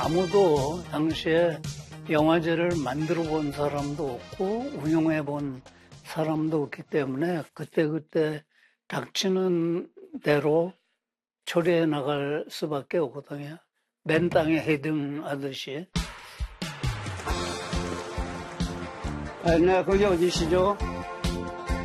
아무도 당시에 영화제를 만들어 본 사람도 없고 운영해 본 사람도 없기 때문에 그때그때 닥치는 대로 처리해 나갈 수밖에 없거든요. 맨 땅에 헤딩하듯이. 네, 거기 어디시죠?